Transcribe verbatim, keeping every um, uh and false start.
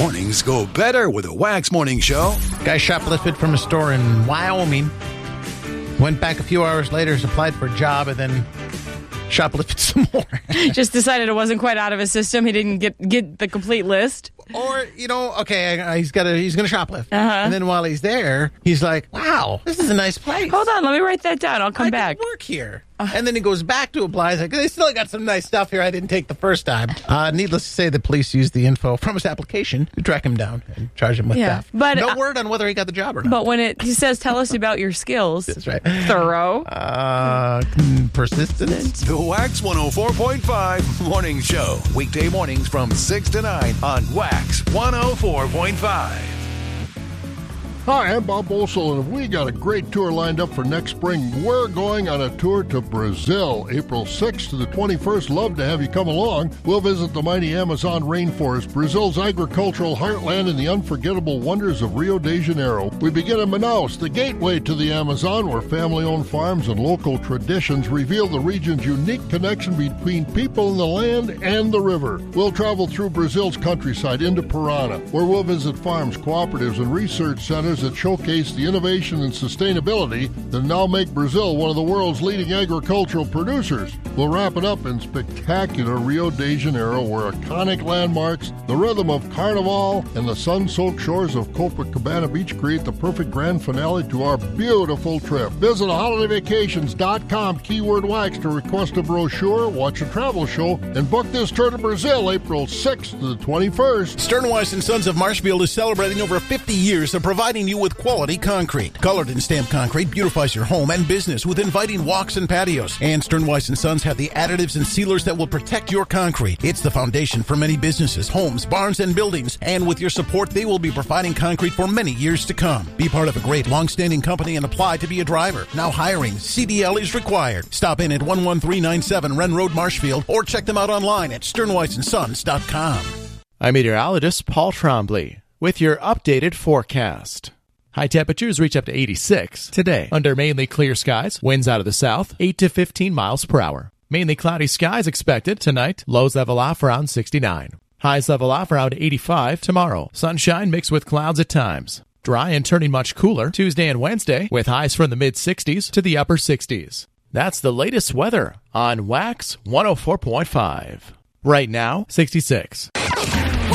Mornings go better with a Wax Morning Show. Guy shoplifted from a store in Wyoming. Went back a few hours later, applied for a job, and then shoplifted some more. Just decided it wasn't quite out of his system. He didn't get get the complete list. Or, you know, okay, uh, he's got a, he's going to shoplift. Uh-huh. And then while he's there, he's like, wow, this is a nice place. Hold on, let me write that down. I'll come I back. I work here. Uh, and then he goes back to apply. He's like, they still got some nice stuff here I didn't take the first time. Uh, needless to say, the police used the info from his application to track him down and charge him with yeah, theft. But, no uh, word on whether he got the job or not. But when it he says, tell us about your skills. That's right. Thorough. Uh, persistence. The Wax one oh four point five Morning Show. Weekday mornings from six to nine on Wax one oh four point five. Hi, I'm Bob Bossel, and we got a great tour lined up for next spring. We're going on a tour to Brazil, April sixth to the twenty-first. Love to have you come along. We'll visit the mighty Amazon rainforest, Brazil's agricultural heartland, and the unforgettable wonders of Rio de Janeiro. We begin in Manaus, the gateway to the Amazon, where family-owned farms and local traditions reveal the region's unique connection between people and the land and the river. We'll travel through Brazil's countryside into Parana, where we'll visit farms, cooperatives, and research centers that showcase the innovation and sustainability that now make Brazil one of the world's leading agricultural producers. We'll wrap it up in spectacular Rio de Janeiro, where iconic landmarks, the rhythm of Carnival, and the sun-soaked shores of Copacabana Beach create the perfect grand finale to our beautiful trip. Visit holiday vacations dot com, keyword wax, to request a brochure, watch a travel show, and book this tour to Brazil, April sixth to the twenty-first. Sternweiss and Sons of Marshfield is celebrating over fifty years of providing you with quality concrete. Colored and stamped concrete beautifies your home and business with inviting walks and patios. And Sternweiss and Sons have the additives and sealers that will protect your concrete. It's the foundation for many businesses, homes, barns, and buildings. And with your support, they will be providing concrete for many years to come. Be part of a great long-standing company and apply to be a driver. Now hiring. C D L is required. Stop in at one one three nine seven Wren Road, Marshfield, or check them out online at sternweiss and sons dot com. I'm meteorologist Paul Trombley with your updated forecast. High temperatures reach up to eighty-six today under mainly clear skies. Winds out of the south, eight to fifteen miles per hour. Mainly cloudy skies expected tonight. Lows level off around sixty-nine. Highs level off around eighty-five tomorrow. Sunshine mixed with clouds at times. Dry and turning much cooler Tuesday and Wednesday with highs from the mid-sixties to the upper sixties. That's the latest weather on Wax one oh four point five. Right now, sixty-six.